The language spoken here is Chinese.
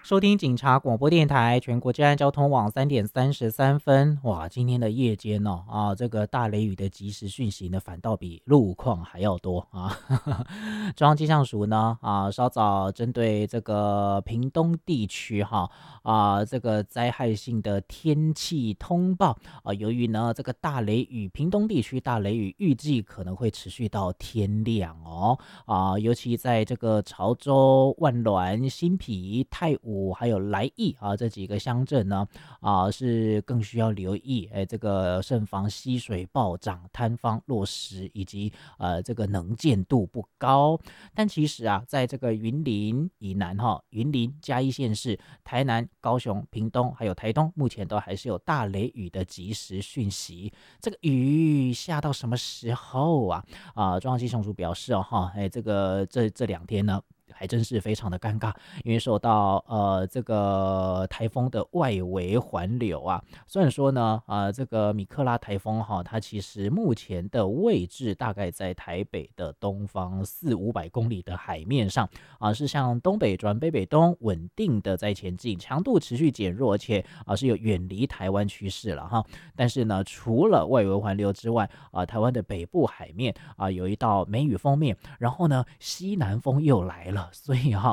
收听警察广播电台全国治安交通网3:33，哇，今天的夜间哦这个大雷雨的即时讯息呢，反倒比路况还要多啊。中央气象署呢稍早针对这个屏东地区这个灾害性的天气通报由于呢这个大雷雨，屏东地区大雷雨预计可能会持续到天亮哦尤其在这个潮州、万峦、新皮、太武还有来义这几个乡镇呢是更需要留意这个慎防溪水暴涨、坍方落石以及这个能见度不高。但其实在这个云林以南云林、嘉义县市、台南、高雄、屏东还有台东，目前都还是有大雷雨的即时讯息。这个雨下到什么时候中央气象署表示这个这2天呢，还真是非常的尴尬，因为受到这个台风的外围环流虽然说呢这个米克拉台风它其实目前的位置大概在台北的东方400-500公里的海面上是向东北转北北东稳定的在前进，强度持续减弱，而且是有远离台湾趋势了但是呢，除了外围环流之外台湾的北部海面有一道梅雨锋面，然后呢西南风又来了，所以